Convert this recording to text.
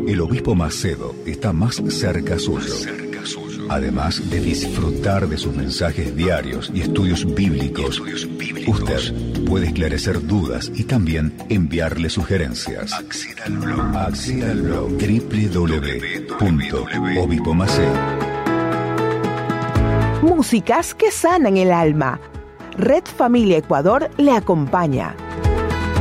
el obispo Macedo está más cerca suyo. Además de disfrutar de sus mensajes diarios y estudios bíblicos, usted puede esclarecer dudas y también enviarle sugerencias. Acceda al blog www.obispomaceo. Músicas que sanan el alma. Red Familia Ecuador le acompaña.